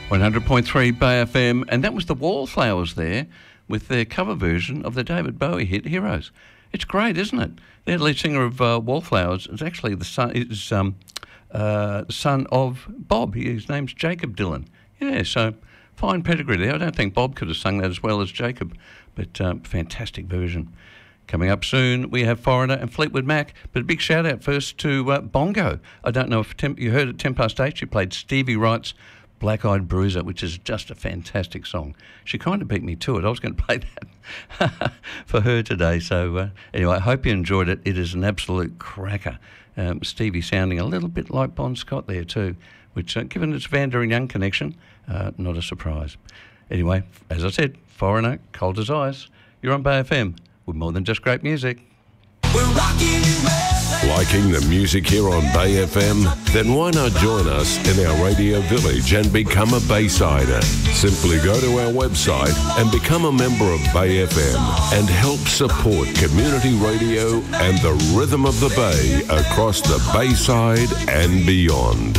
100.3 Bay FM, and that was the Wallflowers there with their cover version of the David Bowie hit Heroes. It's great, isn't it? The lead singer of Wallflowers is actually the son of Bob. His name's Jacob Dylan. Yeah, so fine pedigree there. I don't think Bob could have sung that as well as Jacob, but fantastic version. Coming up soon, we have Foreigner and Fleetwood Mac, but a big shout-out first to Bongo. I don't know if you heard at 8:10, she played Stevie Wright's Black Eyed Bruiser, which is just a fantastic song. She kind of beat me to it. I was going to play that for her today. So anyway, I hope you enjoyed it. It is an absolute cracker. Stevie sounding a little bit like Bon Scott there too, which, given its Vander and Young connection, not a surprise. Anyway, as I said, Foreigner, Cold as Ice. You're on Bay FM with more than just great music. We're rocking Liking the music here on Bay FM? Then why not join us in our radio village and become a Baysider? Simply go to our website and become a member of Bay FM and help support community radio and the rhythm of the Bay across the Bayside and beyond.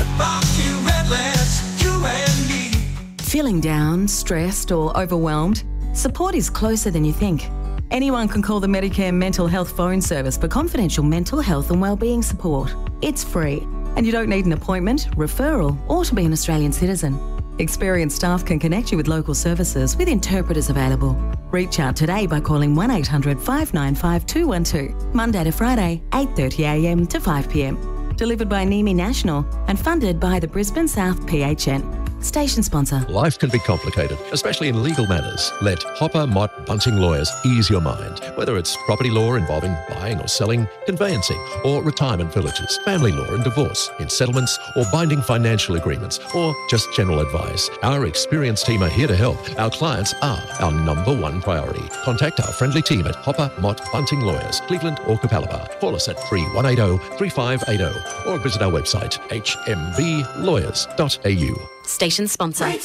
Feeling down, stressed or overwhelmed? Support is closer than you think. Anyone can call the Medicare Mental Health Phone Service for confidential mental health and wellbeing support. It's free, and you don't need an appointment, referral, or to be an Australian citizen. Experienced staff can connect you with local services with interpreters available. Reach out today by calling 1800 595 212, Monday to Friday, 8:30am to 5pm. Delivered by NIMI National and funded by the Brisbane South PHN. Station sponsor. Life can be complicated, especially in legal matters. Let Hopper Mott Bunting Lawyers ease your mind. Whether it's property law involving buying or selling, conveyancing or retirement villages, family law and divorce, in settlements or binding financial agreements, or just general advice, our experienced team are here to help. Our clients are our number one priority. Contact our friendly team at Hopper Mott Bunting Lawyers, Cleveland or Capalaba. Call us at 3180 3580 or visit our website hmblawyers.au. Station sponsor.